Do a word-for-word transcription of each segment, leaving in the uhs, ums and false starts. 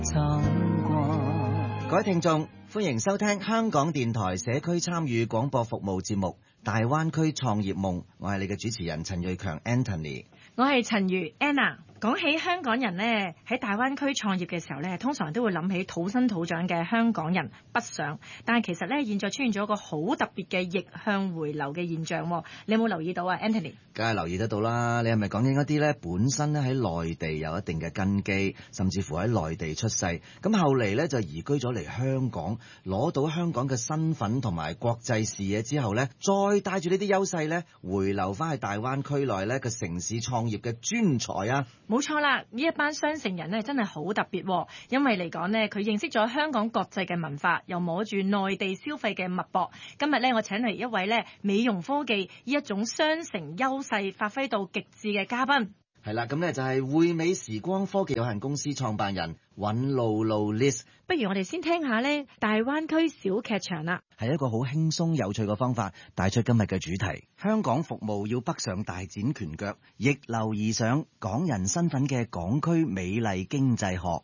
各位聽眾，歡迎收聽香港電台社區參與廣播服務節目《大灣區創業夢》，我係你嘅主持人陳瑞強 Anthony， 我係陳如 Anna。講起香港人呢，喺大灣區創業嘅時候呢，通常都會諗起土生土長嘅香港人北上，但係其實呢，現在出現咗一個好特別嘅逆向回流嘅現象，你有冇留意到啊 Anthony？ 梗係留意得到啦，你係咪講緊一啲呢本身咧喺內地有一定嘅根基，甚至乎喺內地出世，咁後嚟呢就移居咗嚟香港，攞到香港嘅身份同埋國際視野之後呢，再帶住呢啲優勢呢，回流翻去大灣區內呢個城市創業嘅專才啊！ 冇錯啦，呢一班雙城人呢真係好特別，因為嚟講呢，佢認識咗香港國際嘅文化，又摸住內地消費嘅脈搏。今日呢，我請嚟一位呢美容科技呢一種雙城優勢發揮到極致嘅嘉賓。 係啦，咁呢就係匯美時光科技有限公司創辦人尹露露 Liz。 不如我哋先聽下呢大灣區小劇場啦。 係一個好輕鬆有趣嘅方法，帶出今日嘅主題。香港服務要北上大展拳腳，逆流而上，港人身份嘅港區美麗經濟學。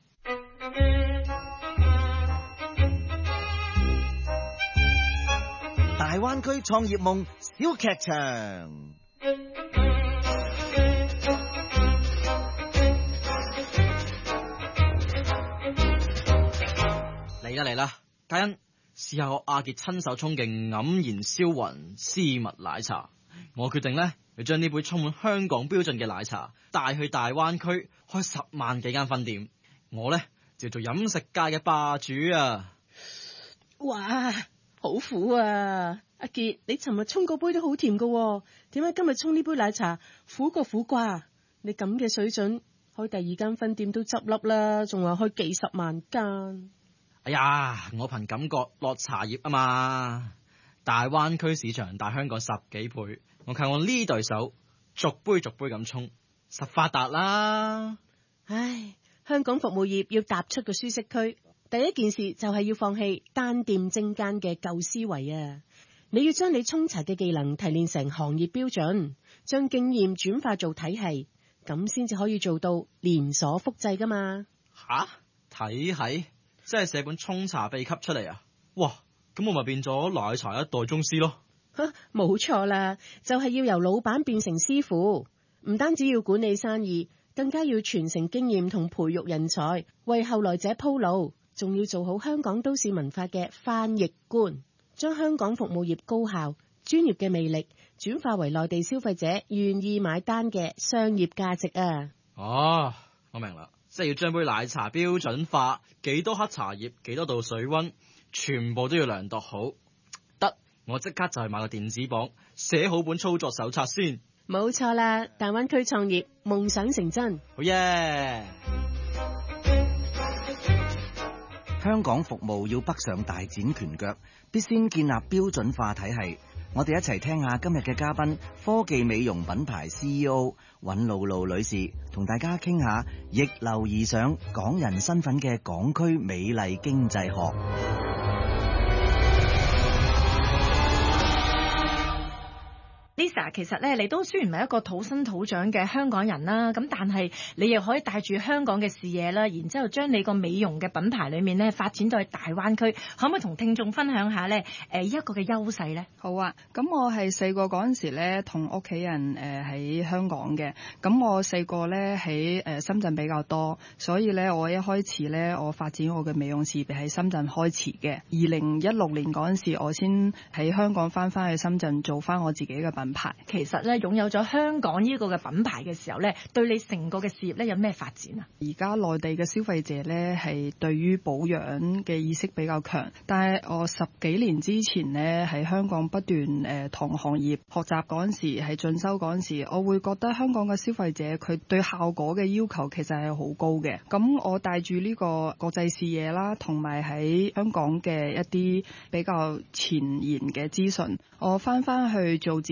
大灣區創業夢小劇場。 嚟啦嚟啦，嘉欣，試下我阿傑親手沖嘅黯然銷魂絲襪奶茶。我決定咧，要將呢杯充滿香港標準嘅奶茶帶去大灣區，開十萬幾間分店。我咧就做飲食界嘅霸主啊！ 哇，好苦啊！阿傑，你尋日沖嗰杯都好甜噶，點解今日沖呢杯奶茶苦過苦瓜？你咁嘅水準，開第二間分店都執笠啦，仲話開幾十萬間。 哎呀，我憑感覺落茶葉啊嘛！大灣區市場大香港十幾倍，我靠我呢對手，逐杯逐杯咁沖，實發達啦！ 唉，香港服務業要踏出個舒適區，第一件事就係要放棄單店精耕嘅舊思維啊！你要將你沖茶嘅技能提煉成行業標準，將經驗轉化做體系，咁先至可以做到連鎖複製噶嘛？ 吓？體系？即係寫本沖茶秘笈出嚟啊！哇，咁我咪變咗奶茶一代宗師咯！ 吓，冇錯啦，就係要由老闆變成師傅，唔單止要管理生意，更加要傳承經驗同培育人才，為後來者鋪路，仲要做好香港都市文化嘅翻譯官，將香港服務業高效專業嘅魅力轉化為內地消費者願意買單嘅商業價值啊！ 哦，我明啦。即係要將杯奶茶標準化，幾多克茶葉，幾多度水溫，全部都要量度好。得，我即刻就去買個電子磅，寫好本操作手冊先。 冇錯啦，大灣區創業，夢想成真。 好耶！ 香港服務要北上大展拳腳，必先建立標準化體系。我哋一齊聽下今日嘅嘉賓，科技美容品牌 C E O 尹露露女士，同大家傾下逆流而上港人身份嘅港區美麗經濟學。 Lisa， 其實咧，你都雖然唔係一個土生土長嘅香港人啦，咁但係你又可以帶住香港嘅視野啦，然之後將你個美容嘅品牌裏面咧發展到去大灣區，可唔可以同聽眾分享下咧？誒，一個嘅優勢咧？ 好啊，咁我係細個嗰陣時咧，同屋企人誒喺香港嘅，咁我細個咧喺誒深圳比較多，所以咧我一開始咧我發展我嘅美容事業喺深圳開始嘅。二零一六年嗰陣時，我先喺香港翻翻去深圳做翻我自己嘅品牌。 其實咧，擁有咗香港呢個嘅品牌嘅時候咧，對你成個嘅事業咧有咩發展啊？ 而家內地嘅消費者咧係對於保養嘅意識比較強，但係我十幾年之前咧喺香港不斷誒同行業學習嗰陣時，喺進修嗰陣時，我會覺得香港嘅消費者佢對效果嘅要求其實係好高嘅。咁我帶住呢個國際視野啦，同埋喺香港嘅一啲比較前沿嘅資訊，我翻翻去做自己品牌。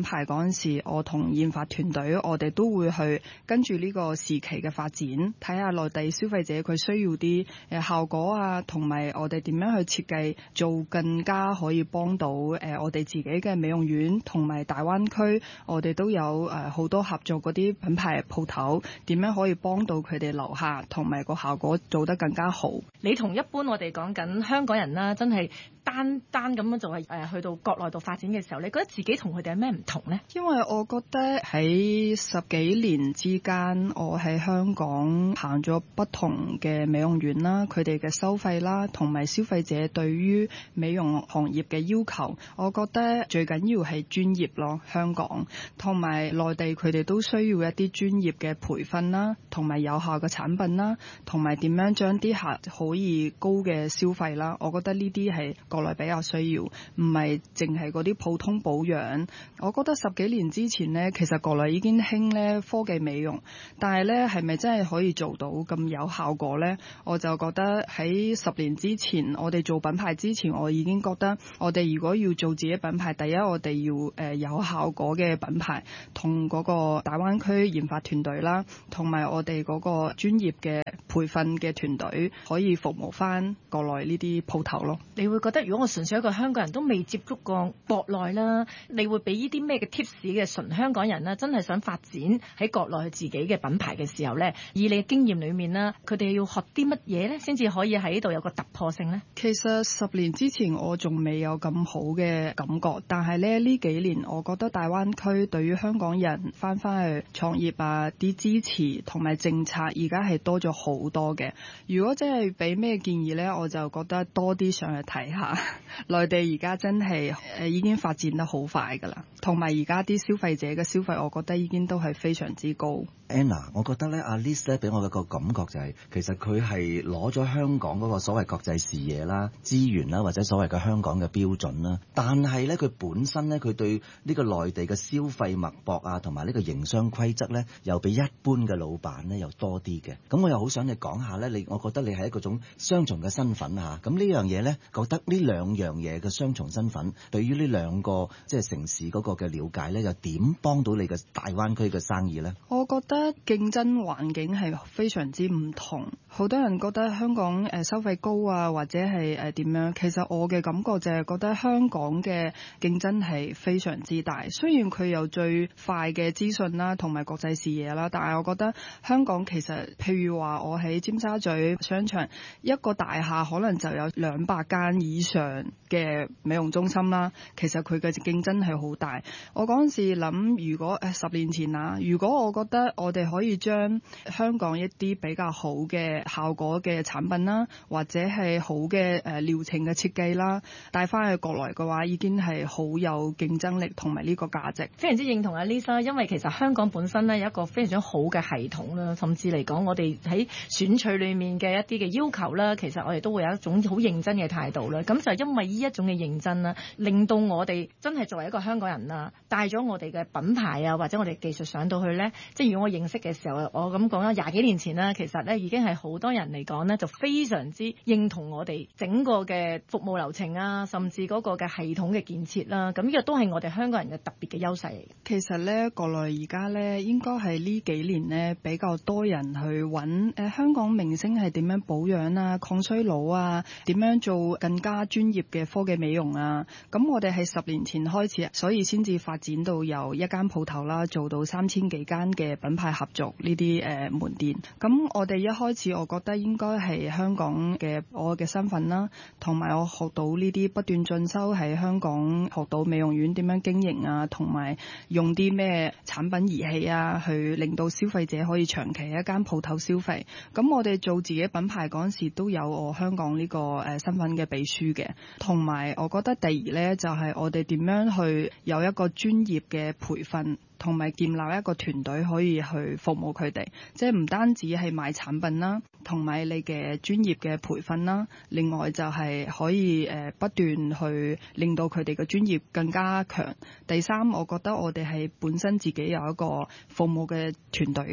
牌嗰陣時，我同研發團隊，我哋都會去跟住呢個時期嘅發展，睇下內地消費者佢需要啲誒效果啊，同埋我哋點樣去設計，做更加可以幫到誒我哋自己嘅美容院，同埋大灣區，我哋都有誒好多合作嗰啲品牌鋪頭，點樣可以幫到佢哋留下，同埋個效果做得更加好。 你同一般我哋講緊香港人啦，真係單單咁樣就係誒去到國內度發展嘅時候，你覺得自己同佢哋有咩唔同呢？ 因為我覺得喺十幾年之間，我喺香港行咗不同嘅美容院啦，佢哋嘅收費啦，同埋消費者對於美容行業嘅要求，我覺得最緊要係專業咯。香港同埋內地佢哋都需要一啲專業嘅培訓啦，同埋有效嘅產品啦，同埋點樣將啲客可以高嘅消費啦。我覺得呢啲係國內比較需要，唔係淨係嗰啲普通保養。我覺得十幾年之前呢，其實國內已經興咧科技美容，但係咧係咪真係可以做到咁有效果呢？我就覺得喺十年之前，我哋做品牌之前，我已經覺得我哋如果要做自己品牌，第一我哋要誒、呃、有效果嘅品牌，同嗰個大灣區研發團隊啦，同埋我哋嗰個專業嘅培訓嘅團隊，可以服務翻國內呢啲鋪頭咯。 你會覺得如果我純粹一個香港人都未接觸過國內啦，你會俾呢啲咩嘅 tips 嘅純香港人啦，真係想發展喺國內自己嘅品牌嘅時候呢？以你嘅經驗裏面啦，佢哋要學啲乜嘢呢？先至可以喺度有個突破性呢？ 其實十年之前我仲未有咁好嘅感覺，但係咧呢幾年我覺得大灣區對於香港人翻返去創業啊啲支持同埋政策而家係多咗好多嘅。如果真係俾咩建議呢，我就覺得多啲上去睇下。內地而家真係誒已經發展得好快㗎啦，同埋而家啲消費者嘅消費，我覺得已經都係非常之高。 Anna，我覺得咧，阿 Liz 咧俾我嘅個感覺就係、是，其實佢係攞咗香港嗰個所謂國際視野啦、資源啦，或者所謂嘅香港嘅標準啦。但係咧，佢本身咧，佢對呢個內地嘅消費脈搏啊，同埋呢個營商規則咧，又比一般嘅老闆咧又多啲嘅。咁我又好想你講下咧，你我覺得你係一個種雙重嘅身份嚇。咁呢樣嘢咧，覺得呢兩樣嘢嘅雙重身份，對於呢兩個即係城市嗰個嘅了解咧，又點幫到你嘅大灣區嘅生意咧？ 我覺得競爭環境係非常之唔同，好多人覺得香港誒收費高啊，或者係誒點樣，其實我嘅感覺就係覺得香港嘅競爭係非常之大。雖然佢有最快嘅資訊啦，同埋國際視野啦，但係我覺得香港其實譬如話我喺尖沙咀商場一個大廈可能就有兩百間以上嘅美容中心啦，其實佢嘅競爭係好大。我嗰陣時諗，如果誒十年前啊，如果我覺得我哋可以將香港一啲比較好嘅效果嘅產品啦，或者係好嘅誒療程嘅設計啦，帶翻去國內嘅話，已經係好有競爭力同埋呢個價值。 非常之認同阿 Lisa， 因為其實香港本身咧有一個非常之好嘅系統啦，甚至嚟講我哋喺選取裡面嘅一啲嘅要求啦，其實我哋都會有一種好認真嘅態度啦。咁就因為呢一種嘅認真啦，令到我哋真係作為一個香港人啦，帶咗我哋嘅品牌啊，或者我哋技術上到去咧，即係如果我認識嘅時候，我咁講啦，廿幾年前啦，其實咧已經係好多人嚟講咧，就非常之認同我哋整個嘅服務流程啊，甚至嗰個嘅系統嘅建設啦。咁呢個都係我哋香港人嘅特別嘅優勢嚟。 其實咧，國內而家咧應該係呢幾年咧比較多人去揾誒、呃、香港明星係點樣保養啊、抗衰老啊，點樣做更加專業嘅科技美容啊。咁我哋係十年前開始，所以先至發展到由一間鋪頭啦，做到三千幾間嘅品牌合作呢啲誒門店。咁我哋一開始我覺得應該係香港嘅我嘅身份啦，同埋我學到呢啲不斷進修喺香港學到美容院點樣經營啊，同埋用啲咩產品儀器啊，去令到消費者可以長期喺一間鋪頭消費。咁我哋做自己品牌嗰陣時都有我香港呢個誒身份嘅秘書嘅，同埋我覺得第二呢，就係我哋點樣去有一個專業嘅培訓，同埋建立一個團隊可以去服務佢哋，即係唔單止係賣產品啦，同埋你嘅專業嘅培訓啦，另外就係可以誒不斷去令到佢哋嘅專業更加強。第三，我覺得我哋係本身自己有一個服務嘅團隊嘅。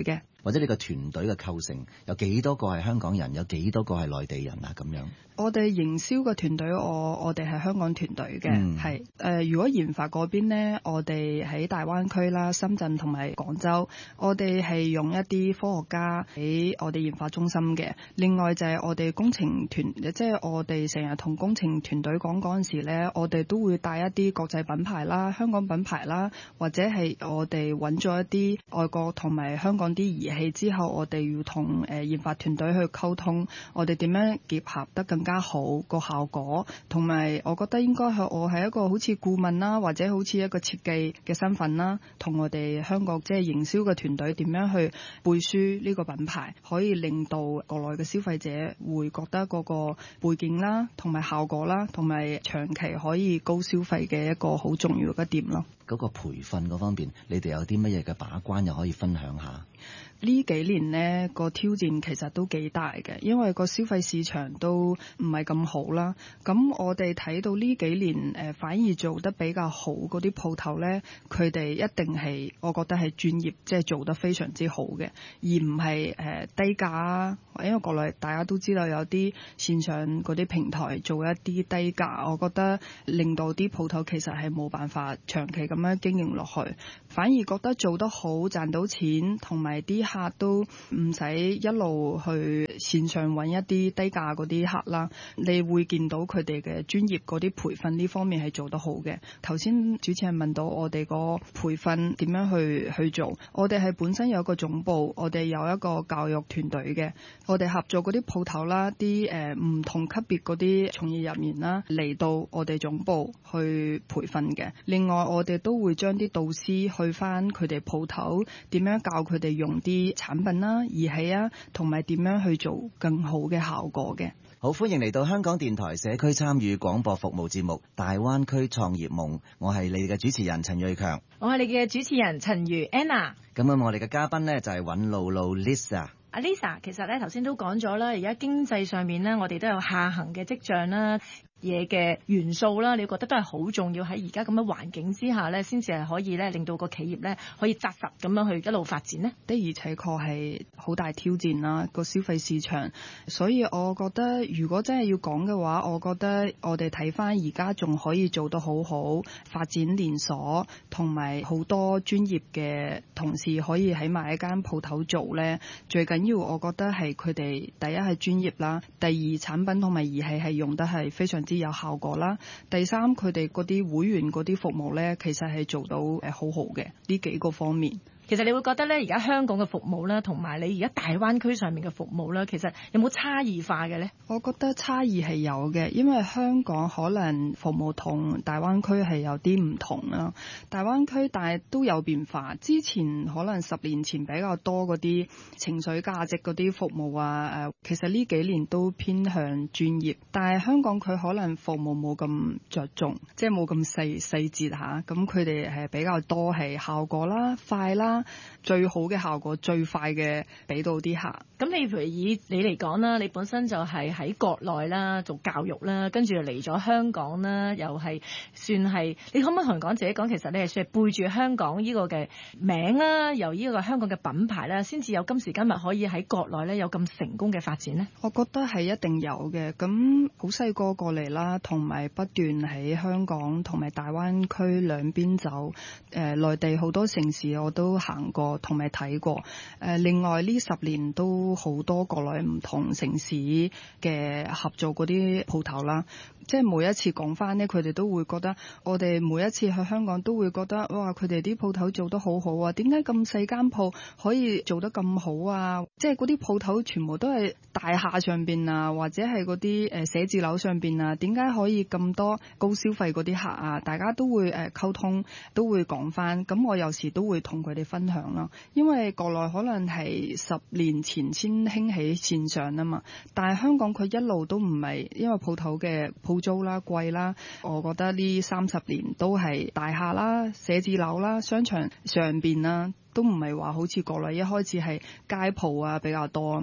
或者你個團隊嘅構成有幾多個係香港人，有幾多個係內地人啊？咁樣。 我哋營銷嘅團隊，我我哋係香港團隊嘅，係誒、 嗯呃。如果研發嗰邊呢，我哋喺大灣區啦、深圳同埋廣州，我哋係用一啲科學家喺我哋研發中心嘅。另外就係我哋工程團，即係我哋成日同工程團隊講嗰陣時呢，我哋都會帶一啲國際品牌啦、香港品牌啦，或者係我哋揾咗一啲外國同埋香港啲儀器之後，我哋要同誒研發團隊去溝通，我哋點樣結合得更加好個效果，同埋我覺得應該係我係一個好似顧問啦，或者好似一個設計嘅身份啦，同我哋香港即係營銷嘅團隊點樣去背書呢個品牌，可以令到國內嘅消費者會覺得嗰個背景啦，同埋效果啦，同埋長期可以高消費嘅一個好重要嘅點咯。 嗰個培訓嗰方面，你哋有啲乜嘢嘅把關又可以分享下？ 呢幾年呢個挑戰其實都幾大嘅，因為個消費市場都唔係咁好啦。咁我哋睇到呢幾年誒、呃、反而做得比較好嗰啲鋪頭呢，佢哋一定係我覺得係專業，即係做得非常之好嘅，而唔係誒低價啊。因為國內大家都知道有啲線上嗰啲平台做一啲低價，我覺得令到啲鋪頭其實係冇辦法長期咁樣經營落去，反而覺得做得好賺到錢，同埋啲客都唔使一路去線上揾一啲低價嗰啲客啦。你會見到佢哋嘅專業嗰啲培訓呢方面係做得好嘅。頭先主持人問到我哋個培訓點樣去去做，我哋係本身有一個總部，我哋有一個教育團隊嘅，我哋合作嗰啲鋪頭啦，啲誒唔同級別嗰啲從業人員啦嚟到我哋總部去培訓嘅。另外我哋都會將啲導師去翻佢哋鋪頭，點樣教佢哋用啲產品啦、儀器啊，同埋點樣去做更好嘅效果嘅。 好，歡迎嚟到香港電台社區參與廣播服務節目《大灣區創業夢》，我係你嘅主持人陳瑞強， 我係你嘅主持人陳如 Anna。 咁啊，我哋嘅嘉賓呢，就係尹露露 Lisa。 阿 Lisa，其實咧頭先都講咗啦，而家經濟上面咧，我哋都有下行嘅跡象啦。嘢嘅元素啦，你覺得都係好重要，喺而家咁嘅環境之下咧，先至係可以咧令到個企業咧可以紮實咁樣去一路發展呢？ 的而且確係好大挑戰啦，個消費市場。所以我覺得如果真係要講嘅話，我覺得我哋睇翻而家仲可以做得好好，發展連鎖同埋好多專業嘅同事可以喺埋一間鋪頭做咧。最緊要我覺得係佢哋第一係專業啦，第二產品同埋儀器係用得係非常之有效果啦。第三，佢哋嗰啲會員嗰啲服務咧，其實係做到誒好好嘅呢幾個方面。 其實你會覺得咧，而家香港嘅服務咧，同埋你而家大灣區上面嘅服務咧，其實有冇差異化嘅咧？ 我覺得差異係有嘅，因為香港可能服務同大灣區係有啲唔同啦。大灣區但係都有變化，之前可能十年前比較多嗰啲情緒價值嗰啲服務啊，誒，其實呢幾年都偏向專業，但係香港佢可能服務冇咁着重，即係冇咁細細節嚇，咁佢哋係比較多係效果啦、快啦。最好嘅效果，最快嘅俾到啲客。 咁你譬如以你嚟講啦，你本身就係喺國內啦做教育啦，跟住就嚟咗香港啦，又係算係，你可唔可以同人講自己講，其實你係算係背住香港呢個嘅名啦，由呢個香港嘅品牌啦，先至有今時今日可以喺國內咧有咁成功嘅發展呢？ 我覺得係一定有嘅。咁好細個過嚟啦，同埋不斷喺香港同埋大灣區兩邊走。誒、呃，內地好多城市我都行過同埋睇過。誒、呃，另外呢十年都好多國內唔同城市嘅合作嗰啲鋪頭啦。即係每一次講翻呢，佢哋都會覺得我哋每一次去香港都會覺得哇，佢哋啲鋪頭做得好好啊！點解咁細間鋪可以做得咁好啊？即係嗰啲鋪頭全部都係大廈上邊啊，或者係嗰啲誒寫字樓上邊啊，點解可以咁多高消費嗰啲客啊？大家都會誒溝通，都會講翻。咁我有時都會同佢哋分享啦，因為國內可能係十年前先興起線上啊嘛，但係香港佢一路都唔係，因為鋪頭嘅鋪租啦貴啦，我覺得呢三十年都係大廈啦、寫字樓啦、商場上邊啦，都唔係話好似國內一開始係街鋪啊比較多啊嘛。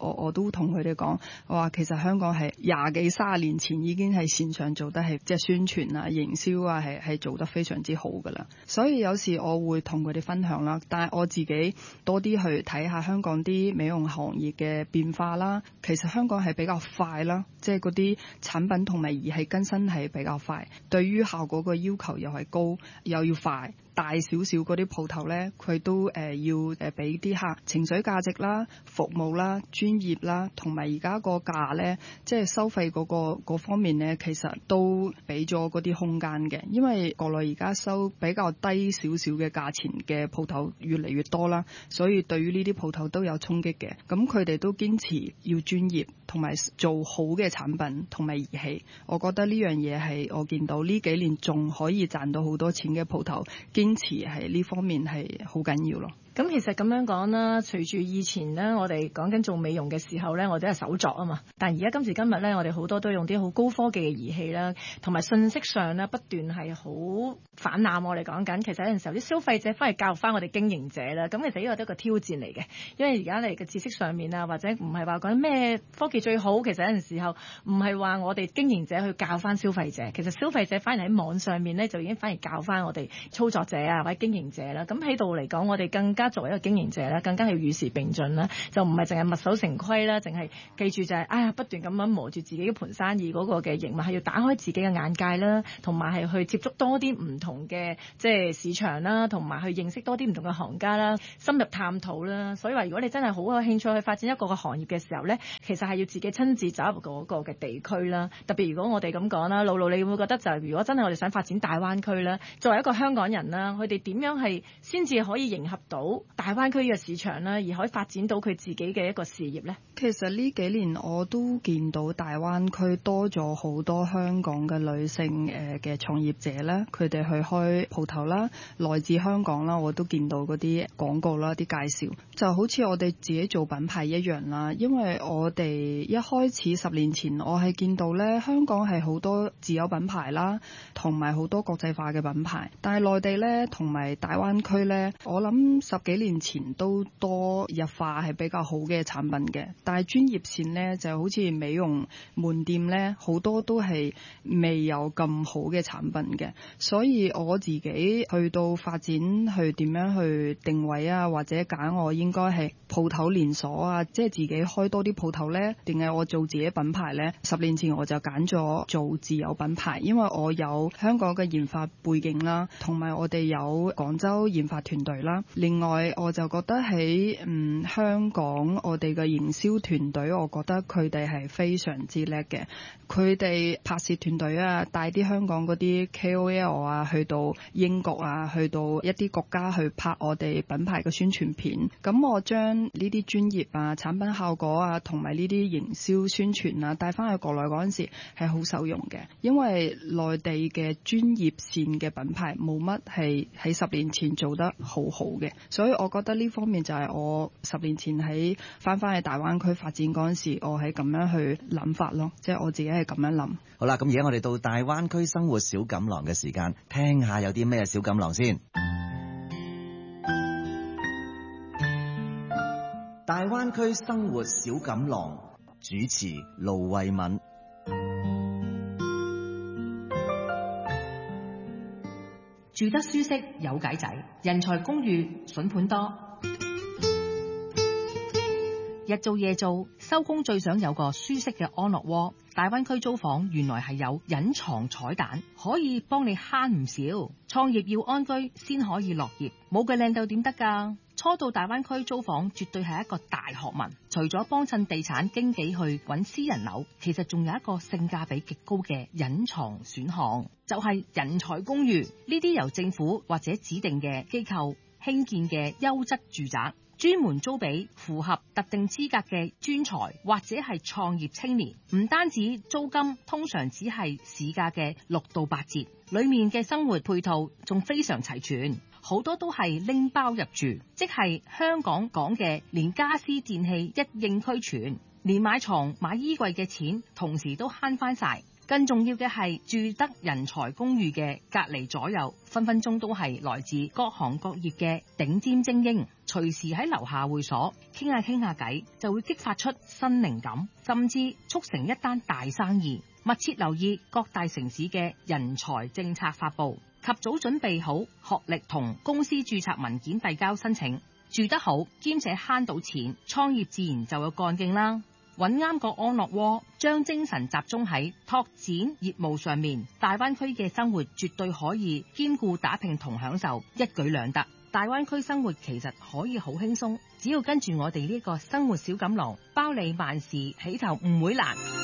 我我都同佢哋講，我話其實香港係廿幾三十年前已經係線上做得係即係宣傳啊、營銷啊，係係做得非常之好噶啦。所以有時我會同佢哋分享啦，但係我自己多啲去睇下香港啲美容行業嘅變化啦。其實香港係比較快啦，即係嗰啲產品同埋儀器更新係比較快，對於效果個要求又係高，又要快。大少少嗰啲鋪頭咧，佢都誒、呃、要誒俾啲客情緒價值啦、服務啦、專業啦，同埋而家個價咧，即係收費嗰、嗰個嗰方面咧，其實都俾咗嗰啲空間嘅。因為國內而家收比較低少少嘅價錢嘅鋪頭越嚟越多啦，所以對於呢啲鋪頭都有衝擊嘅。咁佢哋都堅持要專業同埋做好嘅產品同埋儀器。我覺得呢樣嘢係我見到呢幾年仲可以賺到好多錢嘅鋪頭。堅持係呢方面係好緊要咯。 咁其實咁樣講啦，隨住以前咧，我哋講緊做美容嘅時候咧，我哋係手作啊嘛。但係而家今時今日咧，我哋好多都用啲好高科技嘅儀器啦，同埋信息上咧不斷係好泛濫。我哋講緊，其實有陣時候啲消費者翻嚟教翻我哋經營者啦。咁其實呢個都係一個挑戰嚟嘅，因為而家你嘅知識上面啊，或者唔係話講咩科技最好，其實有陣時候唔係話我哋經營者去教翻消費者，其實消費者翻嚟喺網上面咧就已經反而教翻我哋操作者啊或者經營者啦。咁喺度嚟講，我哋更加作為一個經營者咧，更加係要與時並進啦，就唔係淨係墨守成規啦，淨係記住就係、是、哎呀不斷咁樣磨住自己嘅盤生意嗰個嘅營物，係要打開自己嘅眼界啦，同埋係去接觸多啲唔同嘅即係市場啦，同埋去認識多啲唔同嘅行家啦，深入探討啦。所以話如果你真係好有興趣去發展一個個行業嘅時候咧，其實係要自己親自走入嗰個嘅地區啦。特別如果我哋咁講啦，露露你會覺得就係如果真係我哋想發展大灣區啦，作為一個香港人啦，佢哋點樣係先至可以迎合到大灣區嘅市場啦，而可以發展到佢自己嘅一個事業呢？ 其實呢幾年我都見到大灣區多咗好多香港嘅女性誒嘅創業者啦，佢哋去開鋪頭啦，來自香港啦，我都見到嗰啲廣告啦、啲介紹，就好似我哋自己做品牌一樣啦。因為我哋一開始十年前，我係見到咧香港係好多自有品牌啦，同埋好多國際化嘅品牌，但係內地咧同埋大灣區咧，我諗十幾年前都多日化係比較好嘅產品嘅，但係專業線呢，就好似美容門店呢，好多都係未有咁好嘅產品嘅，所以我自己去到發展去點樣去定位啊，或者揀我應該係鋪頭連鎖啊，即係自己開多啲鋪頭呢，定係我做自己品牌呢？十年前我就揀咗做自有品牌，因為我有香港嘅研發背景啦，同埋我哋有廣州研發團隊啦。另外我就覺得喺嗯香港我哋嘅營銷團隊，我覺得佢哋係非常之叻嘅。佢哋拍攝團隊啊，帶啲香港嗰啲 K O L 啊，去到英國啊，去到一啲國家去拍我哋品牌嘅宣傳片。咁我將呢啲專業啊、產品效果啊，同埋呢啲營銷宣傳啊，帶翻去國內嗰陣時係好受用嘅。因為內地嘅專業線嘅品牌冇乜係喺十年前做得好好嘅，所以我覺得呢方面就係我十年前喺翻翻去大灣區發展嗰陣時，我係咁樣去諗法咯，即係我自己係咁樣諗。 好啦，咁而家我哋到大灣區生活小錦囊嘅時間，聽下有啲咩小錦囊先。大灣區生活小錦囊，主持盧慧敏。 住得舒適有計仔，人才公寓筍盤多。日做夜做，收工最想有個舒適嘅安樂窩。大灣區租房原來係有隱藏彩蛋，可以幫你慳唔少。創業要安居先可以樂業，冇佢靚到點得㗎？初到大灣區租房絕對係一個大學問，除咗幫襯地產經紀去揾私人樓，其實仲有一個性價比極高嘅隱藏選項，就係人才公寓。呢啲由政府或者指定嘅機構興建嘅優質住宅，專門租俾符合特定資格嘅專才或者係創業青年。唔單止租金通常只係市價嘅六到八折，裏面嘅生活配套仲非常齊全，好多都係拎包入住，即係香港講嘅連家私電器一應俱全，連買床買衣櫃嘅錢同時都慳翻晒。更重要嘅係住得人才公寓嘅隔離左右，分分鐘都係來自各行各業嘅頂尖精英。 隨時喺樓下會所傾下傾下偈，就會激發出新靈感，甚至促成一單大生意。密切留意各大城市嘅人才政策發布，及早準備好學歷同公司註冊文件遞交申請。住得好兼且慳到錢，創業自然就有幹勁啦。揾啱個安樂窩，將精神集中喺拓展業務上面，大灣區嘅生活絕對可以兼顧打拼同享受，一舉兩得。大灣區生活其實可以好輕鬆，只要跟住我哋呢個生活小錦囊，包你萬事起頭唔會難。